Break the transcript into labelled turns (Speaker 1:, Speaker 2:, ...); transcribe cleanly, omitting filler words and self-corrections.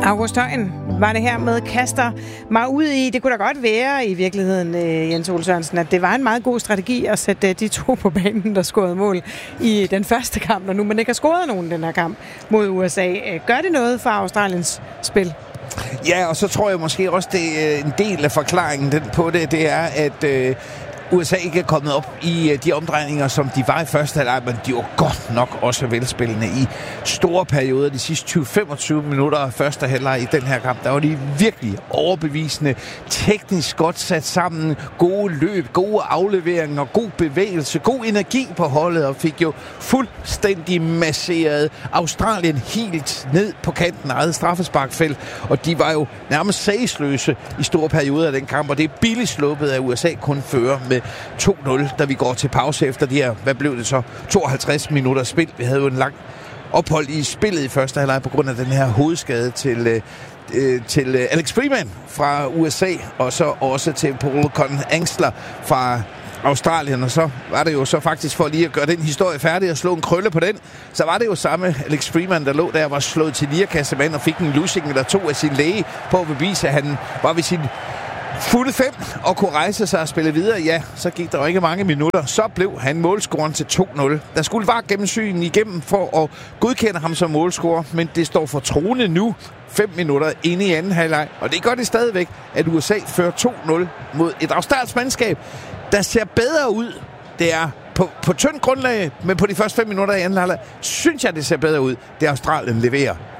Speaker 1: August Højen var det her med kaster mig ud i. Det kunne da godt være i virkeligheden, Jens Ole Sørensen, at det var en meget god strategi at sætte de to på banen, der scorede mål i den første kamp, og nu man ikke har scoret nogen den her kamp mod USA. Gør det noget for Australiens spil?
Speaker 2: Ja, og så tror jeg måske også, det er en del af forklaringen på det, det er, at USA ikke er kommet op i de omdrejninger, som de var i første halvleg, men de var godt nok også velspillende i store perioder. De sidste 20-25 minutter af første halvleg i den her kamp, der var de virkelig overbevisende, teknisk godt sat sammen, gode løb, gode afleveringer, god bevægelse, god energi på holdet, og fik jo fuldstændig masseret Australien helt ned på kanten af eget straffesparkfelt, og de var jo nærmest sagsløse i store perioder af den kamp, og det er billigt sluppet af USA kun fører med 2-0, da vi går til pause efter de her, hvad blev det så, 52 minutter spil. Vi havde jo en lang ophold i spillet i første halvleg på grund af den her hovedskade til Alex Freeman fra USA, og så også til Paul Con-Angstler fra Australien, og så var det jo så faktisk, for lige at gøre den historie færdig og slå en krølle på den, så var det jo samme Alex Freeman, der lå der, var slået til lirakassemand og fik en lussing eller to af sin læge på at bevise, at han var ved sin fulde 5 og kunne rejse sig og spille videre. Ja, så gik der jo ikke mange minutter. Så blev han målscoren til 2-0. Der skulle bare gennemsyn igennem for at godkende ham som målscorer, men det står for troende nu 5 minutter inde i anden halvleg. Og det gør det stadigvæk, at USA fører 2-0 mod et australsk mandskab, der ser bedre ud. Det er på tyndt grundlag, men på de første 5 minutter i anden halvleg, synes jeg, det ser bedre ud, det Australien leverer